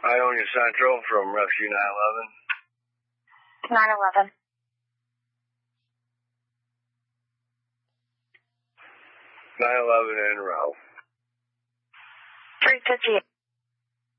Ionia Central from Rescue 911. 911. 911 en route. 358.